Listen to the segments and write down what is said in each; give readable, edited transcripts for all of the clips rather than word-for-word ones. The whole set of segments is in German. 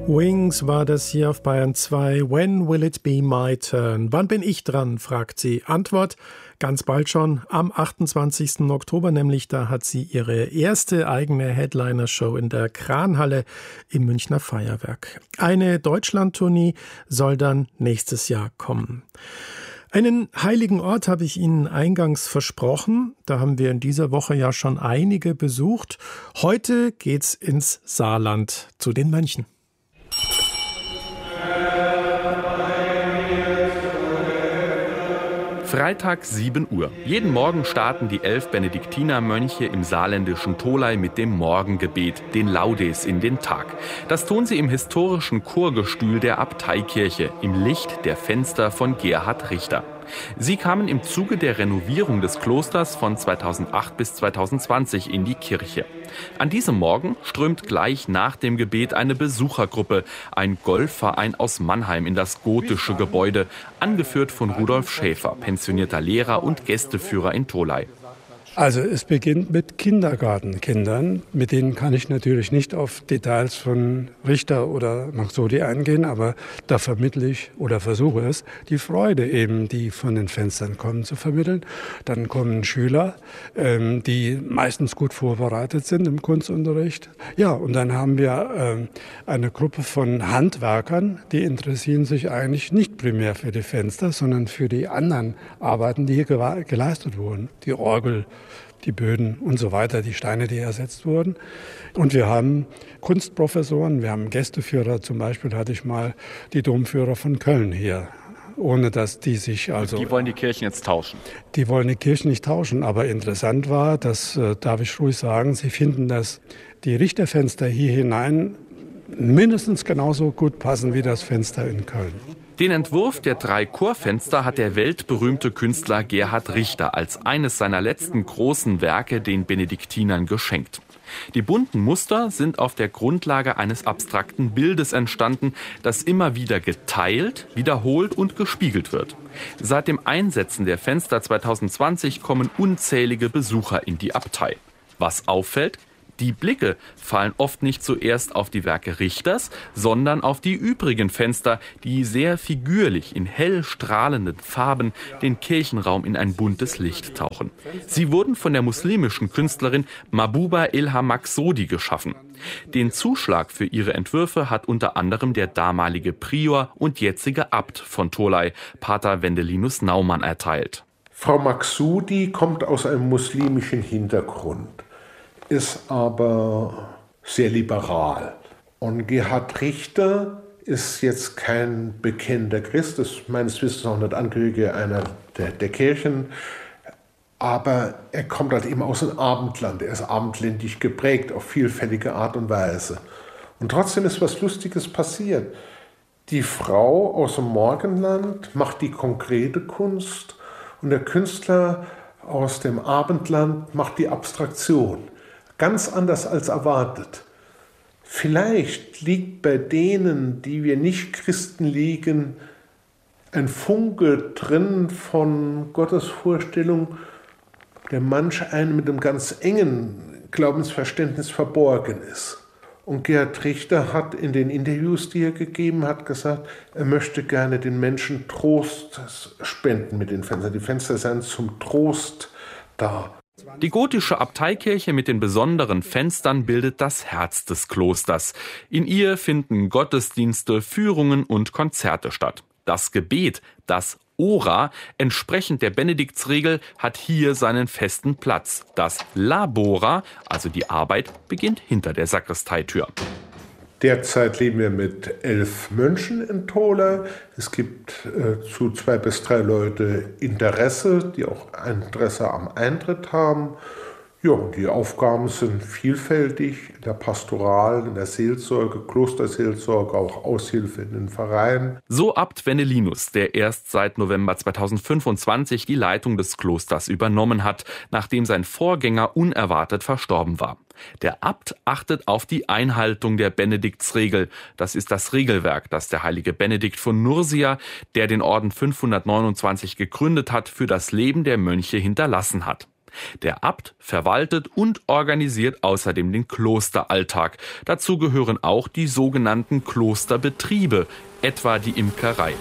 Wings war das hier auf Bayern 2. When will it be my turn? Wann bin ich dran, fragt sie. Antwort, ganz bald schon, am 28. Oktober nämlich. Da hat sie ihre erste eigene Headliner-Show in der Kranhalle im Münchner Feuerwerk. Eine Deutschland-Tournee soll dann nächstes Jahr kommen. Einen heiligen Ort habe ich Ihnen eingangs versprochen. Da haben wir in dieser Woche ja schon einige besucht. Heute geht's ins Saarland zu den Mönchen. Freitag 7 Uhr. Jeden Morgen starten die 11 Benediktinermönche im saarländischen Tholey mit dem Morgengebet, den Laudes, in den Tag. Das tun sie im historischen Chorgestühl der Abteikirche, im Licht der Fenster von Gerhard Richter. Sie kamen im Zuge der Renovierung des Klosters von 2008 bis 2020 in die Kirche. An diesem Morgen strömt gleich nach dem Gebet eine Besuchergruppe, ein Golfverein aus Mannheim, in das gotische Gebäude, angeführt von Rudolf Schäfer, pensionierter Lehrer und Gästeführer in Tholey. Also es beginnt mit Kindergartenkindern. Mit denen kann ich natürlich nicht auf Details von Richter oder Maxodi eingehen, aber da vermittle ich oder versuche es, die Freude eben, die von den Fenstern kommen, zu vermitteln. Dann kommen Schüler, die meistens gut vorbereitet sind im Kunstunterricht. Ja, und dann haben wir eine Gruppe von Handwerkern, die interessieren sich eigentlich nicht primär für die Fenster, sondern für die anderen Arbeiten, die hier geleistet wurden. Die Orgel, die Böden und so weiter, die Steine, die ersetzt wurden. Und wir haben Kunstprofessoren, wir haben Gästeführer, zum Beispiel hatte ich mal die Domführer von Köln hier, ohne dass die sich also... Die wollen die Kirchen jetzt tauschen? Die wollen die Kirchen nicht tauschen, aber interessant war, das darf ich ruhig sagen, sie finden, dass die Richterfenster hier hinein mindestens genauso gut passen wie das Fenster in Köln. Den Entwurf der 3 Chorfenster hat der weltberühmte Künstler Gerhard Richter als eines seiner letzten großen Werke den Benediktinern geschenkt. Die bunten Muster sind auf der Grundlage eines abstrakten Bildes entstanden, das immer wieder geteilt, wiederholt und gespiegelt wird. Seit dem Einsetzen der Fenster 2020 kommen unzählige Besucher in die Abtei. Was auffällt? Die Blicke fallen oft nicht zuerst auf die Werke Richters, sondern auf die übrigen Fenster, die sehr figürlich in hell strahlenden Farben den Kirchenraum in ein buntes Licht tauchen. Sie wurden von der muslimischen Künstlerin Mahbuba Ilham Maxodi geschaffen. Den Zuschlag für ihre Entwürfe hat unter anderem der damalige Prior und jetzige Abt von Tholey, Pater Wendelinus Naumann, erteilt. Frau Maxodi kommt aus einem muslimischen Hintergrund, ist aber sehr liberal. Und Gerhard Richter ist jetzt kein bekennender Christ, ist meines Wissens auch nicht Angehöriger einer der Kirchen, aber er kommt halt eben aus dem Abendland, er ist abendländisch geprägt auf vielfältige Art und Weise. Und trotzdem ist was Lustiges passiert. Die Frau aus dem Morgenland macht die konkrete Kunst und der Künstler aus dem Abendland macht die Abstraktion. Ganz anders als erwartet. Vielleicht liegt bei denen, die wir nicht Christen liegen, ein Funke drin von Gottes Vorstellung, der manch einem mit einem ganz engen Glaubensverständnis verborgen ist. Und Gerhard Richter hat in den Interviews, die er gegeben hat, gesagt, er möchte gerne den Menschen Trost spenden mit den Fenstern. Die Fenster seien zum Trost da. Die gotische Abteikirche mit den besonderen Fenstern bildet das Herz des Klosters. In ihr finden Gottesdienste, Führungen und Konzerte statt. Das Gebet, das Ora, entsprechend der Benediktsregel, hat hier seinen festen Platz. Das Labora, also die Arbeit, beginnt hinter der Sakristeitür. Derzeit leben wir mit 11 Mönchen in Tholey. Es gibt zu 2 bis 3 Leute Interesse, die auch Interesse am Eintritt haben. Ja, die Aufgaben sind vielfältig, in der Pastoral, in der Seelsorge, Klosterseelsorge, auch Aushilfe in den Vereinen. So Abt Wendelinus, der erst seit November 2025 die Leitung des Klosters übernommen hat, nachdem sein Vorgänger unerwartet verstorben war. Der Abt achtet auf die Einhaltung der Benediktsregel. Das ist das Regelwerk, das der heilige Benedikt von Nursia, der den Orden 529 gegründet hat, für das Leben der Mönche hinterlassen hat. Der Abt verwaltet und organisiert außerdem den Klosteralltag. Dazu gehören auch die sogenannten Klosterbetriebe, etwa die Imkerei.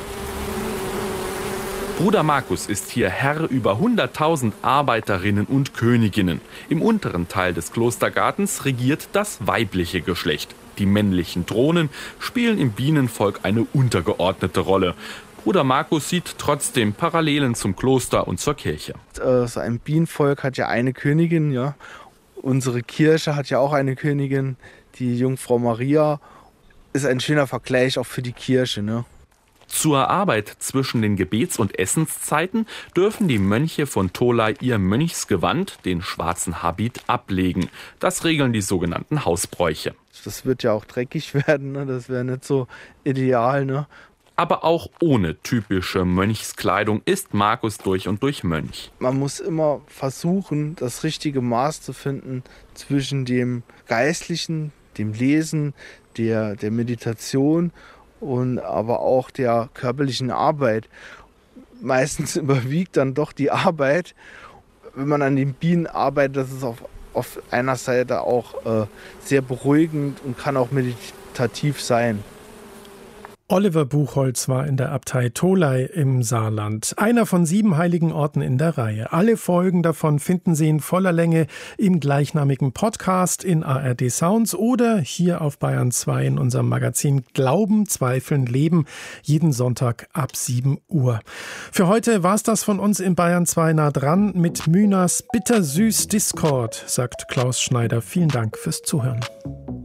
Bruder Markus ist hier Herr über 100.000 Arbeiterinnen und Königinnen. Im unteren Teil des Klostergartens regiert das weibliche Geschlecht. Die männlichen Drohnen spielen im Bienenvolk eine untergeordnete Rolle. Bruder Markus sieht trotzdem Parallelen zum Kloster und zur Kirche. So ein Bienenvolk hat ja eine Königin, ja. Unsere Kirche hat ja auch eine Königin, die Jungfrau Maria. Ist ein schöner Vergleich auch für die Kirche, ne? Zur Arbeit zwischen den Gebets- und Essenszeiten dürfen die Mönche von Tholey ihr Mönchsgewand, den schwarzen Habit, ablegen. Das regeln die sogenannten Hausbräuche. Das wird ja auch dreckig werden, ne? Das wäre nicht so ideal, ne? Aber auch ohne typische Mönchskleidung ist Markus durch und durch Mönch. Man muss immer versuchen, das richtige Maß zu finden zwischen dem Geistlichen, dem Lesen, der Meditation und aber auch der körperlichen Arbeit. Meistens überwiegt dann doch die Arbeit. Wenn man an den Bienen arbeitet, das ist auf einer Seite auch sehr beruhigend und kann auch meditativ sein. Oliver Buchholz war in der Abtei Tholey im Saarland. Einer von 7 heiligen Orten in der Reihe. Alle Folgen davon finden Sie in voller Länge im gleichnamigen Podcast in ARD Sounds oder hier auf Bayern 2 in unserem Magazin Glauben, Zweifeln, Leben. Jeden Sonntag ab 7 Uhr. Für heute war es das von uns in Bayern 2 nah dran mit Mühners Bittersüß Discord, sagt Klaus Schneider. Vielen Dank fürs Zuhören.